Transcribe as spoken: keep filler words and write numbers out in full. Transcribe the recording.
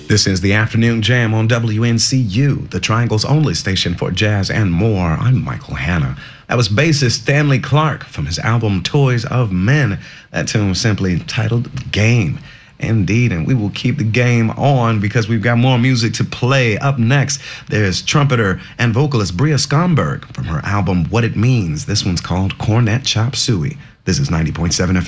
This is the Afternoon Jam on W N C U, the Triangle's only station for jazz and more. I'm Michael Hanna. That was bassist Stanley Clarke from his album Toys of Men. That tune was simply titled Game. Indeed, and we will keep the game on because we've got more music to play. Up next, there's trumpeter and vocalist Bria Skomberg from her album What It Means. This one's called Cornet Chop Suey. This is ninety point seven F M.